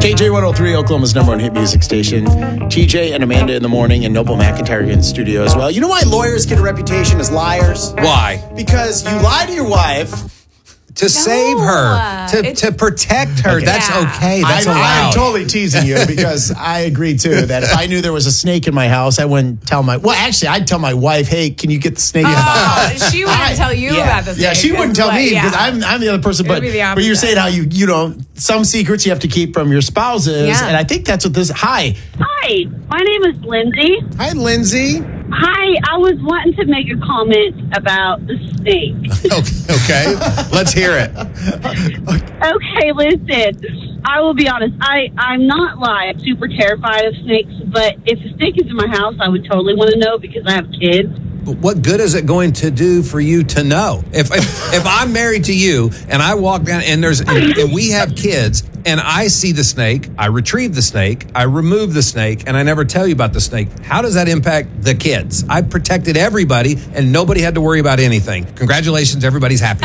KJ103, Oklahoma's number one hit music station. TJ and Amanda in the morning, and Noble McIntyre in studio as well. You know why lawyers get a reputation as liars? Why? Because you lie to your wife. To save her, to protect her. That's okay. That's allowed. I'm totally teasing you because I agree, too, that if I knew there was a snake in my house, I wouldn't tell my... Well, actually, I'd tell my wife, hey, can you get the snake out of my house? She wouldn't tell you about the snake. Yeah, she wouldn't tell me because I'm the other person. But you're saying how you know, some secrets you have to keep from your spouses. Yeah. And I think that's what this... Hi, my name is Lindsay. Hi, Lindsay. Hi, I was wanting to make a comment about the snake. Okay, let's hear it. Okay, listen. I will be honest. I'm not like super terrified of snakes, but if a snake is in my house, I would totally want to know because I have kids. But what good is it going to do for you to know? If I'm married to you and I walk down and we have kids and I see the snake, I retrieve the snake, I remove the snake, and I never tell you about the snake, how does that impact the kids? I protected everybody and nobody had to worry about anything. Congratulations, everybody's happy.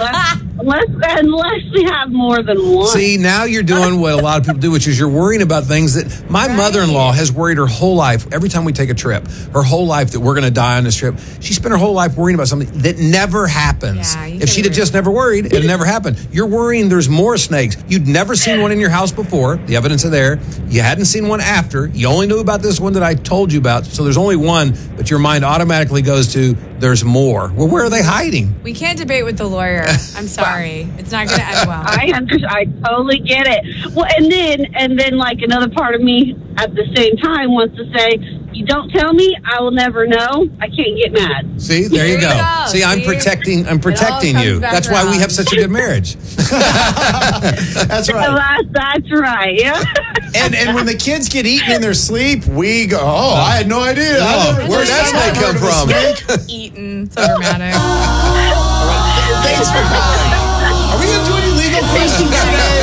Unless we have more than one. See, now you're doing what a lot of people do, which is you're worrying about things that my mother-in-law has worried her whole life. Every time we take a trip, her whole life that we're going to die on this trip, she spent her whole life worrying about something that never happens. Yeah, if she'd have just never worried, it never happened. You're worrying there's more snakes. You'd never seen one in your house before. The evidence is there. You hadn't seen one after. You only knew about this one that I told you about. So there's only one, but your mind automatically goes to there's more. Well, where are they hiding? We can't debate with the lawyer. I'm sorry. It's not going to end well. I totally get it. Well, and then like another part of me at the same time wants to say, you don't tell me, I will never know. I can't get mad. See, there you go. See, I'm protecting you. That's why we have such a good marriage. That's right. That's right. Yeah. And when the kids get eaten in their sleep, we go, I had no idea. Where'd that snake come from? Eaten. So dramatic. Thanks for calling. Are we going to do any legal questions today?